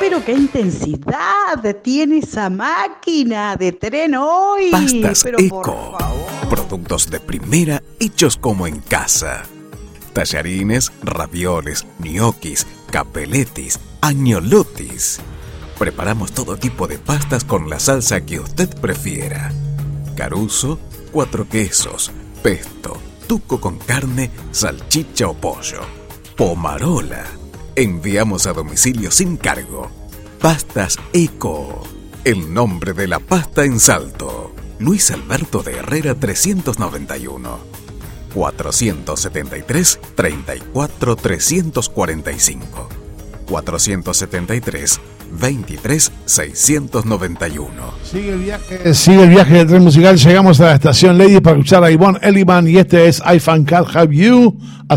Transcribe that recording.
pero qué intensidad tiene esa máquina de tren hoy. Pastas pero Eco, productos de primera hechos como en casa. Tallarines, ravioles, ñoquis, capelletis, agnolotis. Preparamos todo tipo de pastas con la salsa que usted prefiera. Caruso, 4 quesos, pesto, tuco con carne, salchicha o pollo. Pomarola. Enviamos a domicilio sin cargo. Pastas Eco. El nombre de la pasta en Salto. Luis Alberto de Herrera 391. 473 34 345. 473 23 691. Sigue el viaje del tren musical. Llegamos a la estación Lady para escuchar a Yvonne Elliman y este es I Fan Can't Have You. Hasta